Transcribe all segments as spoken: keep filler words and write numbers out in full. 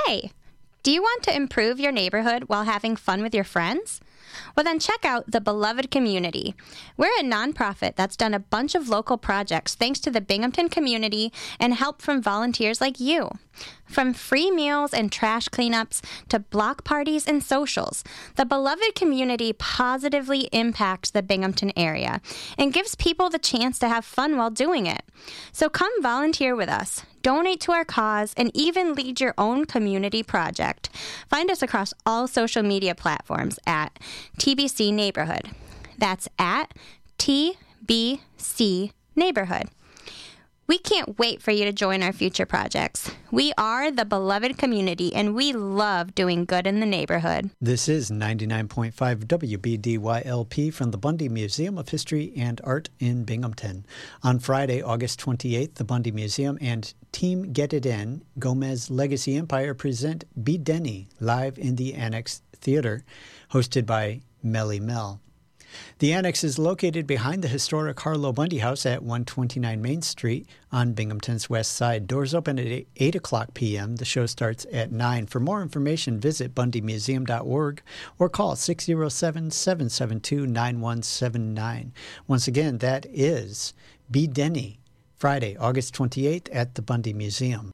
Hey, do you want to improve your neighborhood while having fun with your friends? Well, then check out The Beloved Community. We're a nonprofit that's done a bunch of local projects thanks to the Binghamton community and help from volunteers like you. From free meals and trash cleanups to block parties and socials, the Beloved Community positively impacts the Binghamton area and gives people the chance to have fun while doing it. So come volunteer with us, donate to our cause, and even lead your own community project. Find us across all social media platforms at T B C Neighborhood. That's at T B C Neighborhood. We can't wait for you to join our future projects. We are the Beloved Community, and we love doing good in the neighborhood. This is ninety-nine point five W B D Y L P from the Bundy Museum of History and Art in Binghamton. On Friday, August twenty-eighth, the Bundy Museum and Team Get It In, Gomez Legacy Empire present Be Denny live in the Annex Theater, hosted by Melly Mel. The Annex is located behind the historic Harlow Bundy House at one twenty-nine Main Street on Binghamton's west side. Doors open at eight o'clock p.m. The show starts at nine. For more information, visit bundy museum dot org or call six oh seven, seven seven two, nine one seven nine. Once again, that is Be Denny, Friday, August twenty-eighth at the Bundy Museum.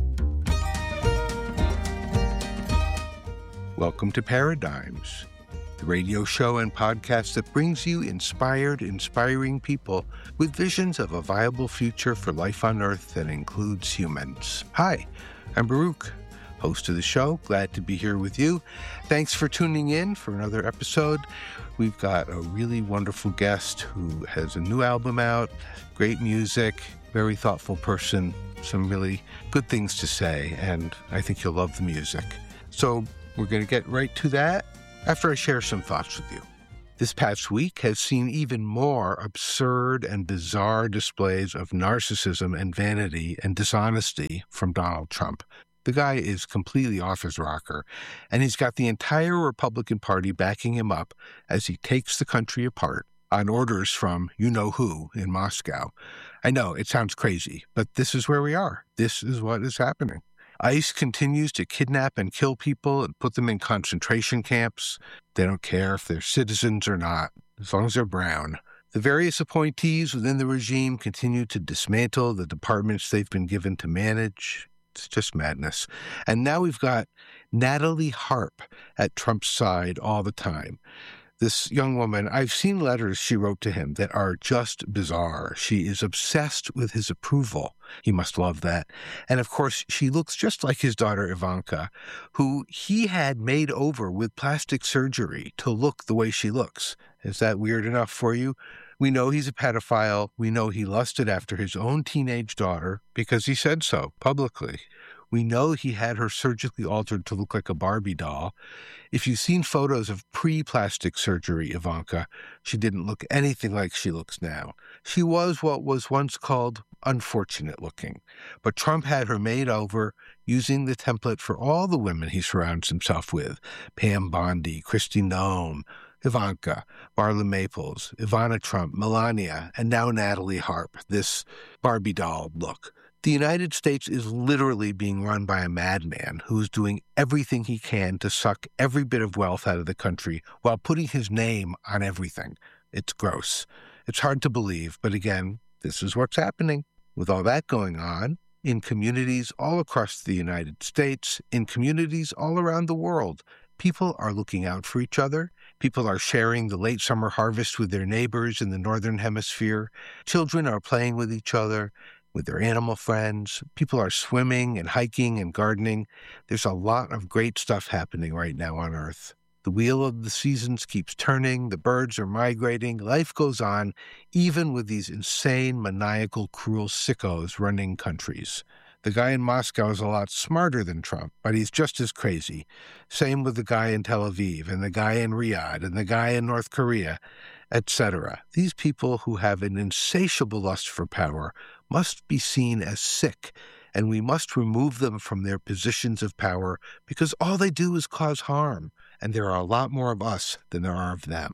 Welcome to Paradigms, the radio show and podcast that brings you inspired, inspiring people with visions of a viable future for life on Earth that includes humans. Hi, I'm Baruch, host of the show. Glad to be here with you. Thanks for tuning in for another episode. We've got a really wonderful guest who has a new album out, great music, very thoughtful person, some really good things to say, and I think you'll love the music. So we're going to get right to that after I share some thoughts with you. This past week has seen even more absurd and bizarre displays of narcissism and vanity and dishonesty from Donald Trump. The guy is completely off his rocker, and he's got the entire Republican Party backing him up as he takes the country apart on orders from you-know-who in Moscow. I know, it sounds crazy, but this is where we are. This is what is happening. ICE continues to kidnap and kill people and put them in concentration camps. They don't care if they're citizens or not, as long as they're brown. The various appointees within the regime continue to dismantle the departments they've been given to manage. It's just madness. And now we've got Natalie Harp at Trump's side all the time. This young woman, I've seen letters she wrote to him that are just bizarre. She is obsessed with his approval. He must love that. And of course, she looks just like his daughter Ivanka, who he had made over with plastic surgery to look the way she looks. Is that weird enough for you? We know he's a pedophile. We know he lusted after his own teenage daughter because he said so publicly. We know he had her surgically altered to look like a Barbie doll. If you've seen photos of pre-plastic surgery Ivanka, she didn't look anything like she looks now. She was what was once called unfortunate looking. But Trump had her made over using the template for all the women he surrounds himself with. Pam Bondi, Kristi Noem, Ivanka, Marla Maples, Ivana Trump, Melania, and now Natalie Harp, this Barbie doll look. The United States is literally being run by a madman who is doing everything he can to suck every bit of wealth out of the country while putting his name on everything. It's gross. It's hard to believe, but again, this is what's happening. With all that going on, in communities all across the United States, in communities all around the world, people are looking out for each other. People are sharing the late summer harvest with their neighbors in the Northern Hemisphere. Children are playing with each other, with their animal friends. People are swimming and hiking and gardening. There's a lot of great stuff happening right now on Earth. The wheel of the seasons keeps turning. The birds are migrating. Life goes on, even with these insane, maniacal, cruel sickos running countries. The guy in Moscow is a lot smarter than Trump, but he's just as crazy. Same with the guy in Tel Aviv, and the guy in Riyadh, and the guy in North Korea, et cetera. These people who have an insatiable lust for power must be seen as sick, and we must remove them from their positions of power because all they do is cause harm, and there are a lot more of us than there are of them.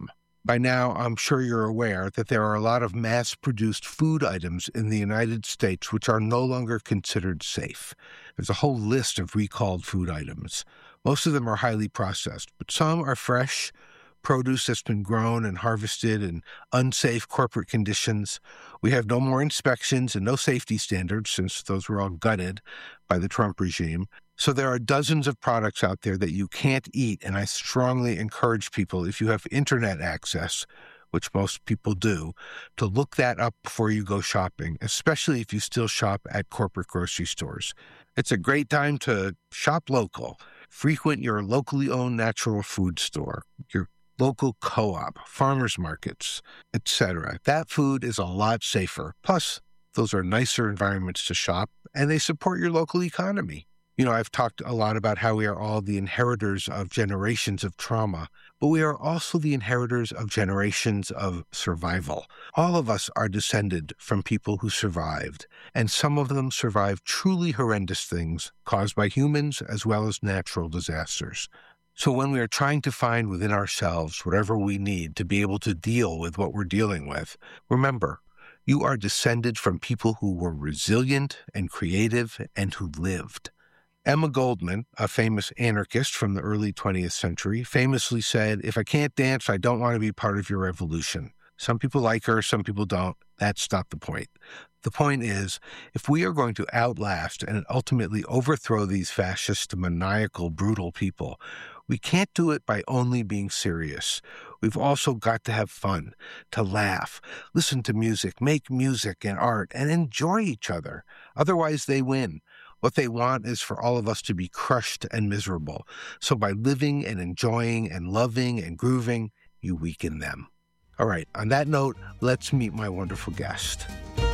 By now, I'm sure you're aware that there are a lot of mass-produced food items in the United States which are no longer considered safe. There's a whole list of recalled food items. Most of them are highly processed, but some are fresh, produce that's been grown and harvested in unsafe corporate conditions. We have no more inspections and no safety standards, since those were all gutted by the Trump regime. So there are dozens of products out there that you can't eat, and I strongly encourage people, if you have internet access, which most people do, to look that up before you go shopping, especially if you still shop at corporate grocery stores. It's a great time to shop local. Frequent your locally owned natural food store, your local co-op, farmers markets, et cetera. That food is a lot safer. Plus, those are nicer environments to shop, and they support your local economy. You know, I've talked a lot about how we are all the inheritors of generations of trauma, but we are also the inheritors of generations of survival. All of us are descended from people who survived, and some of them survived truly horrendous things caused by humans as well as natural disasters. So when we are trying to find within ourselves whatever we need to be able to deal with what we're dealing with, remember, you are descended from people who were resilient and creative and who lived. Emma Goldman, a famous anarchist from the early twentieth century, famously said, "If I can't dance, I don't want to be part of your revolution." Some people like her, some people don't. That's not the point. The point is, if we are going to outlast and ultimately overthrow these fascist, maniacal, brutal people, we can't do it by only being serious. We've also got to have fun, to laugh, listen to music, make music and art, and enjoy each other. Otherwise, they win. What they want is for all of us to be crushed and miserable. So by living and enjoying and loving and grooving, you weaken them. All right, on that note, let's meet my wonderful guest.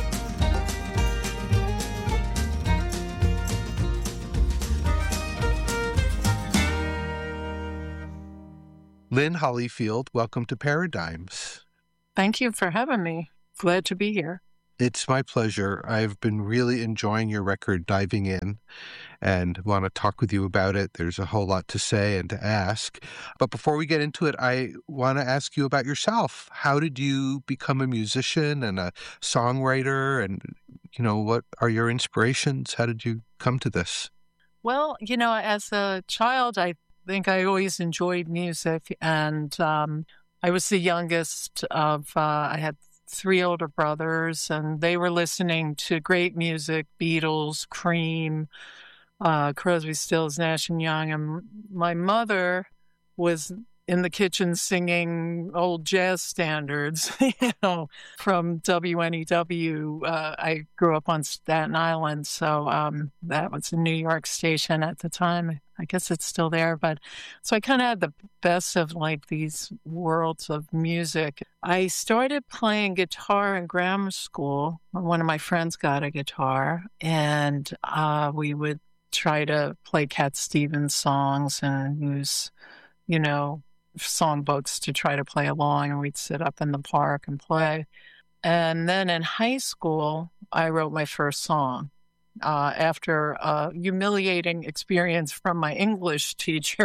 Lynn Hollyfield, welcome to Paradigms. Thank you for having me. Glad to be here. It's my pleasure. I've been really enjoying your record, Diving In, and want to talk with you about it. There's a whole lot to say and to ask. But before we get into it, I want to ask you about yourself. How did you become a musician and a songwriter? And, you know, what are your inspirations? How did you come to this? Well, you know, as a child, I think I always enjoyed music. And um, I was the youngest of, uh, I had three older brothers, and they were listening to great music, Beatles, Cream, uh, Crosby, Stills, Nash and Young. And my mother was in the kitchen singing old jazz standards, you know, from W N E W. Uh, I grew up on Staten Island, so um, that was a New York station at the time. I guess it's still there, but so I kind of had the best of like these worlds of music. I started playing guitar in grammar school. One of my friends got a guitar, and uh, we would try to play Cat Stevens songs and use, you know, songbooks to try to play along, and we'd sit up in the park and play. And then in high school, I wrote my first song. Uh, after a humiliating experience from my English teacher,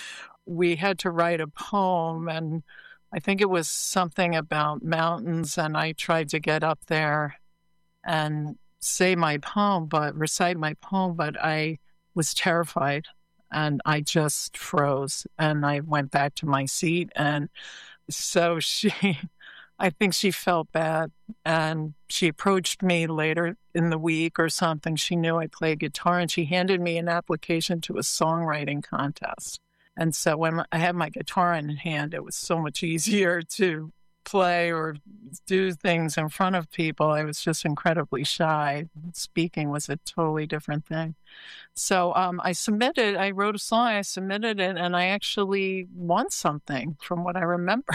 we had to write a poem, and I think it was something about mountains, and I tried to get up there and say my poem, but recite my poem, but I was terrified, and I just froze, and I went back to my seat, and so she... I think she felt bad, and she approached me later in the week or something. She knew I played guitar, and she handed me an application to a songwriting contest. And so when I had my guitar in hand, it was so much easier to play or do things in front of people. I was just incredibly shy. Speaking was a totally different thing. So um, I submitted, I wrote a song, I submitted it, and I actually won something from what I remember.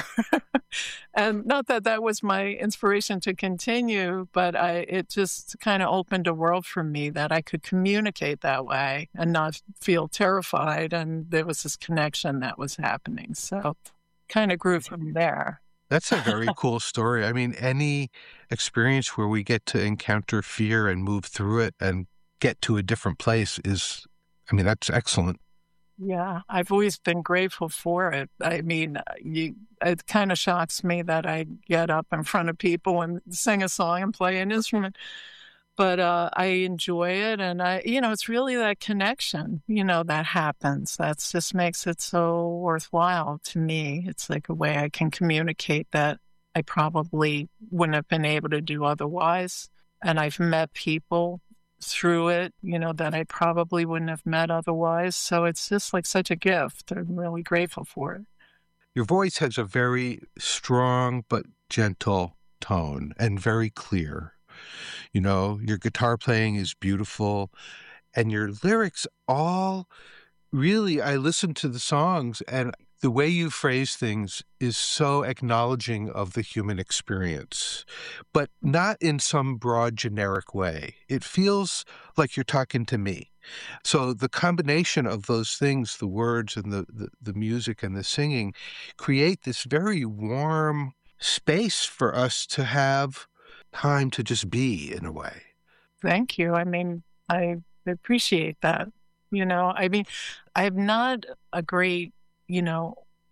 And not that that was my inspiration to continue, but I, it just kind of opened a world for me that I could communicate that way and not feel terrified. And there was this connection that was happening. So kind of grew from there. That's a very cool story. I mean, any experience where we get to encounter fear and move through it and get to a different place is, I mean, that's excellent. Yeah, I've always been grateful for it. I mean, you, it kind of shocks me that I get up in front of people and sing a song and play an instrument, but uh, I enjoy it. And I, you know, it's really that connection, you know, that happens. That just makes it so worthwhile to me. It's like a way I can communicate that I probably wouldn't have been able to do otherwise. And I've met people through it, you know, that I probably wouldn't have met otherwise. So it's just like such a gift. I'm really grateful for it. Your voice has a very strong but gentle tone and very clear. You know, your guitar playing is beautiful, and your lyrics all really, I listen to the songs, and the way you phrase things is so acknowledging of the human experience, but not in some broad, generic way. It feels like you're talking to me. So the combination of those things, the words and the, the, the music and the singing, create this very warm space for us to have time to just be, in a way. Thank you. I mean, I appreciate that. You know, I mean, I'm not a great, you know,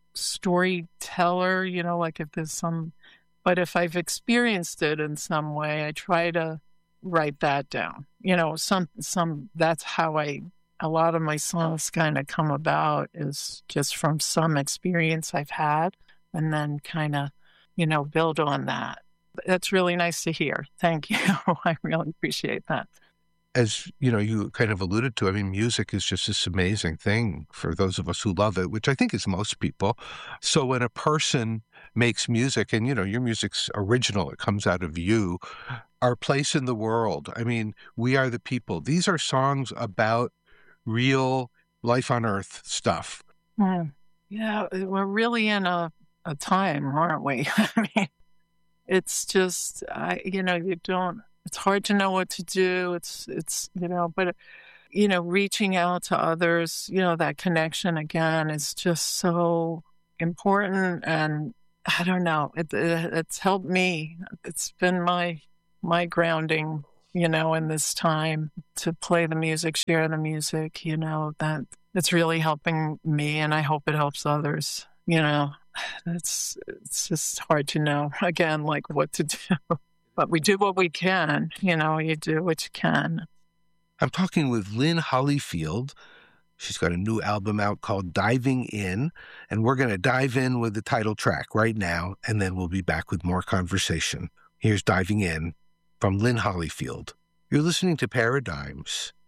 storyteller, you know, like if there's some, but if I've experienced it in some way, I try to write that down. You know, some, some, that's how I, a lot of my songs kind of come about is just from some experience I've had, and then kind of, you know, build on that. That's really nice to hear. Thank you. I really appreciate that. As you know, you kind of alluded to, I mean, music is just this amazing thing for those of us who love it, which I think is most people. So when a person makes music, and, you know, your music's original, it comes out of you, our place in the world, I mean, we are the people. These are songs about real life on earth stuff. Mm. Yeah, we're really in a, a time, aren't we? I mean, it's just, I, you know, you don't, it's hard to know what to do. It's, it's, you know, but, you know, reaching out to others, you know, that connection again is just so important. And I don't know, it, it, it's helped me. It's been my, my grounding, you know, in this time to play the music, share the music, you know, that it's really helping me, and I hope it helps others, you know. It's, it's just hard to know, again, like what to do. But we do what we can, you know, you do what you can. I'm talking with Lynn Hollyfield. She's got a new album out called Diving In, and we're going to dive in with the title track right now, and then we'll be back with more conversation. Here's Diving In from Lynn Hollyfield. You're listening to Paradigms,